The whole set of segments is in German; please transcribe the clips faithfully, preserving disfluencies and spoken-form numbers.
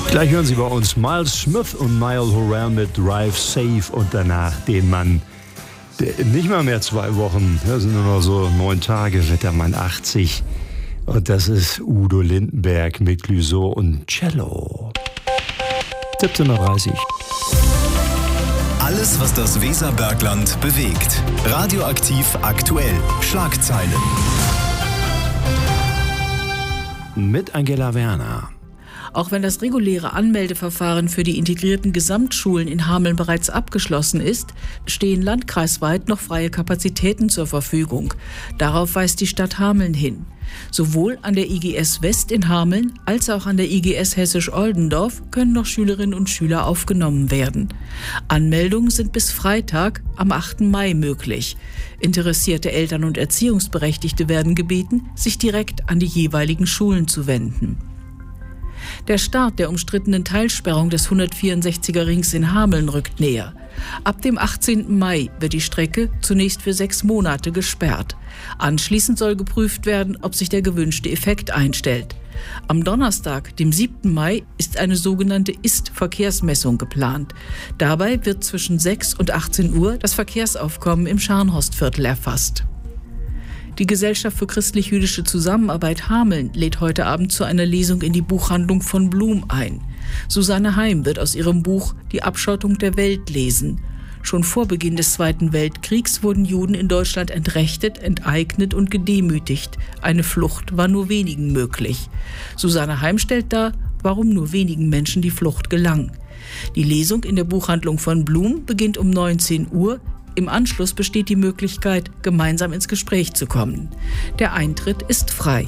Gleich hören Sie bei uns Miles Smith und Niall Horan mit Drive Safe und danach den Mann, der nicht mal mehr zwei Wochen, das sind nur noch so neun Tage, wird der Mann achtzig. Und das ist Udo Lindenberg mit Clouseau und Cello. siebzehn Uhr dreißig. Alles, was das Weserbergland bewegt. Radioaktiv aktuell. Schlagzeilen. Mit Angela Werner. Auch wenn das reguläre Anmeldeverfahren für die integrierten Gesamtschulen in Hameln bereits abgeschlossen ist, stehen landkreisweit noch freie Kapazitäten zur Verfügung. Darauf weist die Stadt Hameln hin. Sowohl an der I G S West in Hameln als auch an der I G S Hessisch-Oldendorf können noch Schülerinnen und Schüler aufgenommen werden. Anmeldungen sind bis Freitag, am achten Mai möglich. Interessierte Eltern und Erziehungsberechtigte werden gebeten, sich direkt an die jeweiligen Schulen zu wenden. Der Start der umstrittenen Teilsperrung des hundertvierundsechziger Rings in Hameln rückt näher. Ab dem achtzehnten Mai wird die Strecke zunächst für sechs Monate gesperrt. Anschließend soll geprüft werden, ob sich der gewünschte Effekt einstellt. Am Donnerstag, dem siebten Mai, ist eine sogenannte Ist-Verkehrsmessung geplant. Dabei wird zwischen sechs und achtzehn Uhr das Verkehrsaufkommen im Scharnhorstviertel erfasst. Die Gesellschaft für christlich-jüdische Zusammenarbeit Hameln lädt heute Abend zu einer Lesung in die Buchhandlung von Blum ein. Susanne Heim wird aus ihrem Buch Die Abschottung der Welt lesen. Schon vor Beginn des Zweiten Weltkriegs wurden Juden in Deutschland entrechtet, enteignet und gedemütigt. Eine Flucht war nur wenigen möglich. Susanne Heim stellt dar, warum nur wenigen Menschen die Flucht gelang. Die Lesung in der Buchhandlung von Blum beginnt um neunzehn Uhr. Im Anschluss besteht die Möglichkeit, gemeinsam ins Gespräch zu kommen. Der Eintritt ist frei.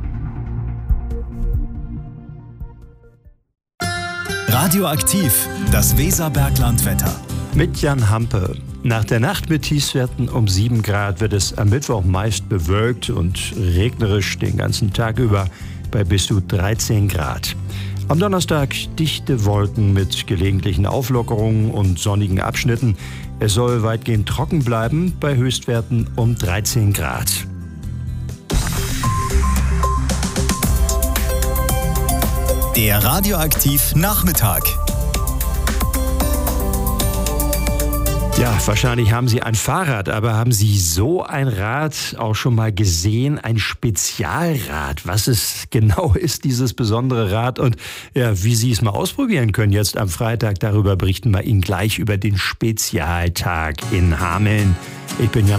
Radioaktiv, das Weserberglandwetter. Mit Jan Hampe. Nach der Nacht mit Tiefstwerten um sieben Grad wird es am Mittwoch meist bewölkt und regnerisch den ganzen Tag über bei bis zu dreizehn Grad. Am Donnerstag dichte Wolken mit gelegentlichen Auflockerungen und sonnigen Abschnitten. Es soll weitgehend trocken bleiben bei Höchstwerten um dreizehn Grad. Der Radioaktiv Nachmittag. Ja, wahrscheinlich haben Sie ein Fahrrad, aber haben Sie so ein Rad auch schon mal gesehen? Ein Spezialrad. Was es genau ist, dieses besondere Rad und ja, wie Sie es mal ausprobieren können jetzt am Freitag, darüber berichten wir Ihnen gleich über den Spezialtag in Hameln. Ich bin Jan